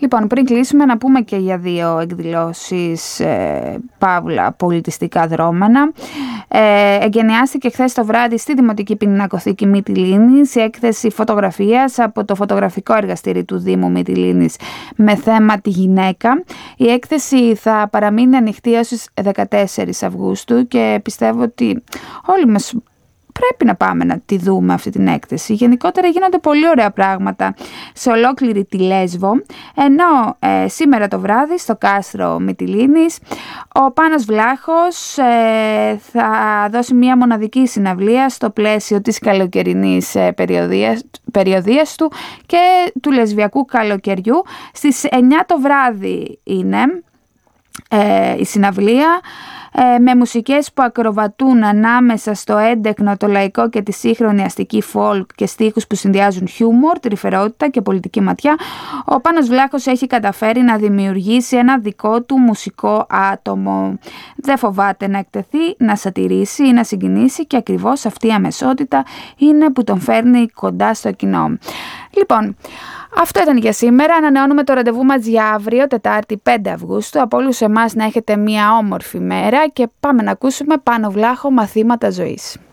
Λοιπόν, πριν κλείσουμε να πούμε και για 2 εκδηλώσεις παύλα πολιτιστικά δρόμενα. Εγκαινιάστηκε χθες το βράδυ στη Δημοτική Πινακοθήκη Μυτιλήνης η έκθεση φωτογραφίας από το φωτογραφικό εργαστήρι του Δήμου Μυτιλήνης με θέμα τη γυναίκα. Η έκθεση θα παραμείνει ανοιχτή έως τις 14 Αυγούστου και πιστεύω ότι όλοι μας πρέπει να πάμε να τη δούμε αυτή την έκθεση. Γενικότερα γίνονται πολύ ωραία πράγματα σε ολόκληρη τη Λέσβο, ενώ σήμερα το βράδυ στο κάστρο Μυτιλήνης ο Πάνος Βλάχος θα δώσει μια μοναδική συναυλία στο πλαίσιο της καλοκαιρινής περιοδίας του και του λεσβιακού καλοκαιριού. Στις 9 το βράδυ είναι η συναυλία, με μουσικές που ακροβατούν ανάμεσα στο έντεκνο, το λαϊκό και τη σύγχρονη αστική folk και στίχους που συνδυάζουν χιούμορ, τρυφερότητα και πολιτική ματιά. Ο Πάνος Βλάχος έχει καταφέρει να δημιουργήσει ένα δικό του μουσικό άτομο. Δεν φοβάται να εκτεθεί, να σατηρήσει ή να συγκινήσει και ακριβώς αυτή η αμεσότητα είναι που τον φέρνει κοντά στο κοινό. Λοιπόν, αυτό ήταν για σήμερα. Ανανεώνουμε το ραντεβού μας για αύριο, Τετάρτη 5 Αυγούστου. Από όλους εμάς να έχετε μια όμορφη μέρα και πάμε να ακούσουμε Πάνο Βλάχο, μαθήματα ζωής.